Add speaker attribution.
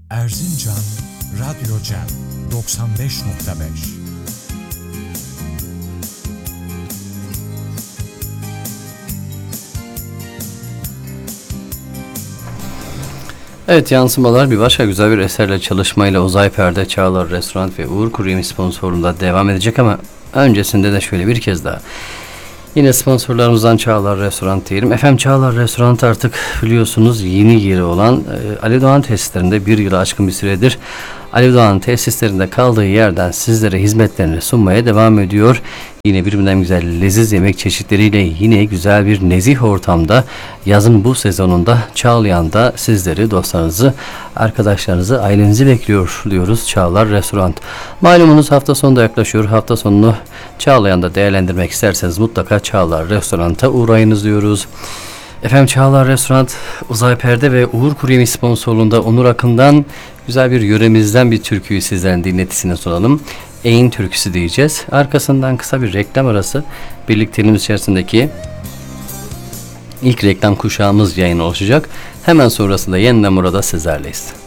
Speaker 1: Erzincan Radyo Cem 95.5.
Speaker 2: Evet, yansımalar bir başka güzel bir eserle çalışmayla Uzay Perde, Çağlar Restoran ve Uğur Kuru Yemiş sponsorluğunda devam edecek ama öncesinde de şöyle bir kez daha yine sponsorlarımızdan Çağlar Restoran diyelim. Efendim, Çağlar Restoran artık biliyorsunuz yeni yeri olan Ali Doğan tesislerinde bir yılı aşkın bir süredir Ali Doğan tesislerinde kaldığı yerden sizlere hizmetlerini sunmaya devam ediyor. Yine birbirinden güzel leziz yemek çeşitleriyle yine güzel bir nezih ortamda yazın bu sezonunda Çağlayan'da sizleri, dostlarınızı, arkadaşlarınızı, ailenizi bekliyor diyoruz Çağlar Restoran. Malumunuz hafta sonu da yaklaşıyor. Hafta sonunu Çağlayan'da değerlendirmek isterseniz mutlaka Çağlar Restoran'a uğrayınız diyoruz. Efendim, Çağlar Restoran, Uzay Perde ve Uğur Kuru Yemiş sponsorluğunda Onur Akın'dan güzel bir yöremizden bir türküyü sizlerin dinletisine sunalım. Eğin türküsü diyeceğiz. Arkasından kısa bir reklam arası, birlikteliğimiz içerisindeki ilk reklam kuşağımız yayın olacak. Hemen sonrasında yeniden burada sizlerleyiz.